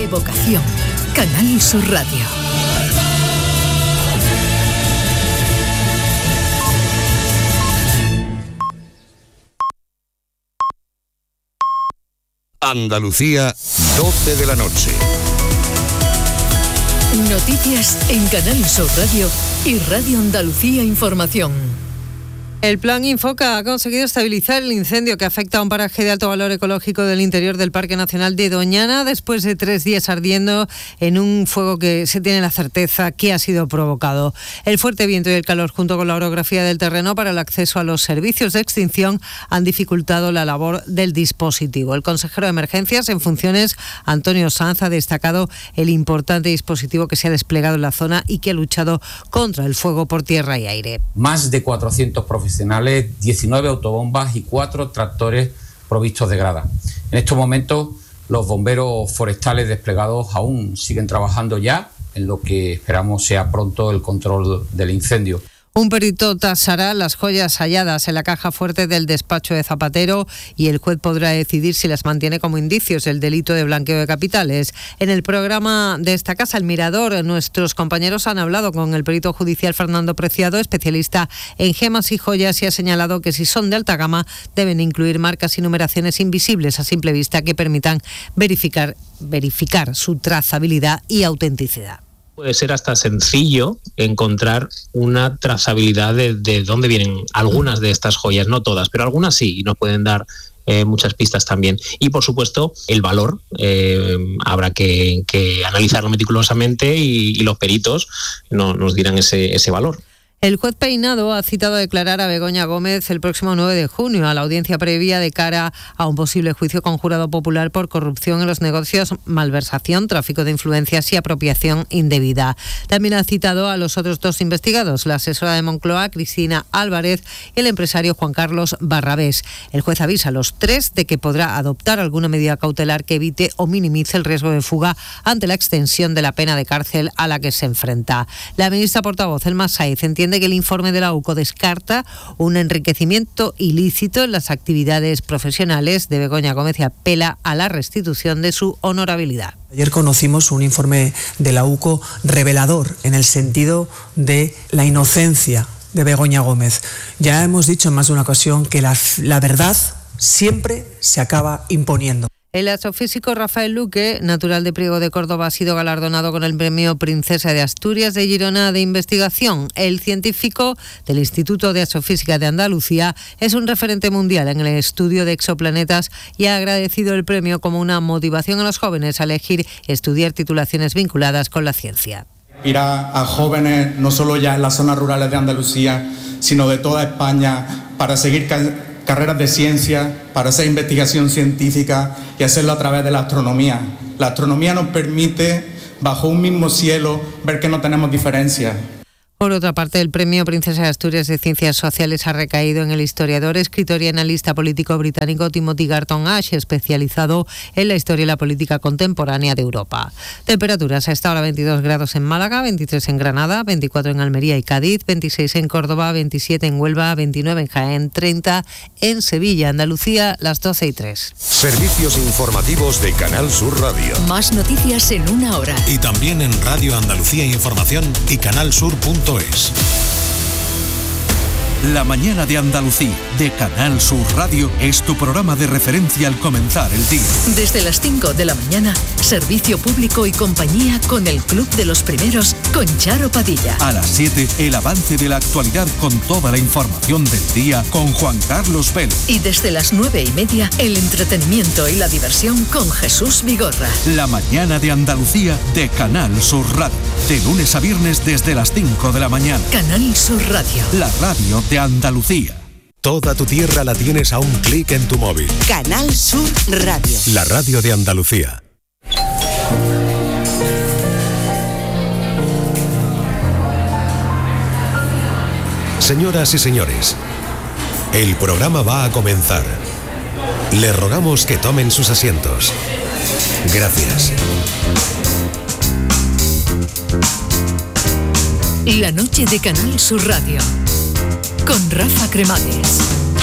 vocación. Canal Sur Radio. Andalucía, 12 de la noche. Noticias en Canal Sur Radio y Radio Andalucía Información. El plan Infoca ha conseguido estabilizar el incendio que afecta a un paraje de alto valor ecológico del interior del Parque Nacional de Doñana después de 3 días ardiendo en un fuego que se tiene la certeza que ha sido provocado. El fuerte viento y el calor junto con la orografía del terreno para el acceso a los servicios de extinción han dificultado la labor del dispositivo. El consejero de Emergencias en funciones, Antonio Sanz, ha destacado el importante dispositivo que se ha desplegado en la zona y que ha luchado contra el fuego por tierra y aire. Más de 400 profesionales, 19 autobombas y 4 tractores provistos de grada. En estos momentos, los bomberos forestales desplegados aún siguen trabajando ya en lo que esperamos sea pronto el control del incendio. Un perito tasará las joyas halladas en la caja fuerte del despacho de Zapatero y el juez podrá decidir si las mantiene como indicios del delito de blanqueo de capitales. En el programa de esta casa, El Mirador, nuestros compañeros han hablado con el perito judicial Fernando Preciado, especialista en gemas y joyas, y ha señalado que si son de alta gama deben incluir marcas y numeraciones invisibles a simple vista que permitan verificar su trazabilidad y autenticidad. Puede ser hasta sencillo encontrar una trazabilidad de dónde vienen algunas de estas joyas, no todas, pero algunas sí, y nos pueden dar muchas pistas también. Y por supuesto, el valor, habrá que analizarlo meticulosamente y los peritos nos dirán ese valor. El juez Peinado ha citado a declarar a Begoña Gómez el próximo 9 de junio a la audiencia previa de cara a un posible juicio con jurado popular por corrupción en los negocios, malversación, tráfico de influencias y apropiación indebida. También ha citado a los otros 2 investigados, la asesora de Moncloa, Cristina Álvarez, y el empresario Juan Carlos Barrabés. El juez avisa a los 3 de que podrá adoptar alguna medida cautelar que evite o minimice el riesgo de fuga ante la extensión de la pena de cárcel a la que se enfrenta. La ministra portavoz, Elma Sáiz, entiende que el informe de la UCO descarta un enriquecimiento ilícito en las actividades profesionales de Begoña Gómez y apela a la restitución de su honorabilidad. Ayer conocimos un informe de la UCO revelador en el sentido de la inocencia de Begoña Gómez. Ya hemos dicho en más de una ocasión que la verdad siempre se acaba imponiendo. El astrofísico Rafael Luque, natural de Priego de Córdoba, ha sido galardonado con el premio Princesa de Asturias de Girona de Investigación. El científico del Instituto de Astrofísica de Andalucía es un referente mundial en el estudio de exoplanetas y ha agradecido el premio como una motivación a los jóvenes a elegir estudiar titulaciones vinculadas con la ciencia. Irá a jóvenes, no solo ya en las zonas rurales de Andalucía, sino de toda España, para seguir carreras de ciencia, para hacer investigación científica y hacerlo a través de la astronomía. La astronomía nos permite, bajo un mismo cielo, ver que no tenemos diferencias. Por otra parte, el premio Princesa de Asturias de Ciencias Sociales ha recaído en el historiador, escritor y analista político británico Timothy Garton Ash, especializado en la historia y la política contemporánea de Europa. Temperaturas a esta hora: 22 grados en Málaga, 23 en Granada, 24 en Almería y Cádiz, 26 en Córdoba, 27 en Huelva, 29 en Jaén, 30 en Sevilla. Andalucía, las 12:03. Servicios informativos de Canal Sur Radio. Más noticias en una hora. Y también en Radio Andalucía Información y canalsur.es. La mañana de Andalucía, de Canal Sur Radio, es tu programa de referencia al comenzar el día. Desde las 5 de la mañana, servicio público y compañía con el Club de los Primeros, con Charo Padilla. A las 7, el avance de la actualidad con toda la información del día con Juan Carlos Vélez. Y desde las 9:30, el entretenimiento y la diversión con Jesús Vigorra. La mañana de Andalucía, de Canal Sur Radio. De lunes a viernes desde las 5 de la mañana. Canal Sur Radio. La radio de Andalucía. Toda tu tierra la tienes a un clic en tu móvil. Canal Sur Radio. La radio de Andalucía. Señoras y señores, el programa va a comenzar. Les rogamos que tomen sus asientos. Gracias. La noche de Canal Sur Radio con Rafa Cremades.